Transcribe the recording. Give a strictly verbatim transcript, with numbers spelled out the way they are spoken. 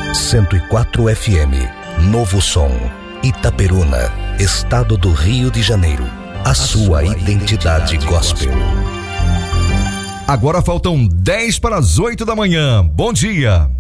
cento e quatro F M, Novo Som, Itaperuna, Estado do Rio de Janeiro. A, a sua, sua identidade, identidade gospel. Agora faltam dez para as oito da manhã. Bom dia.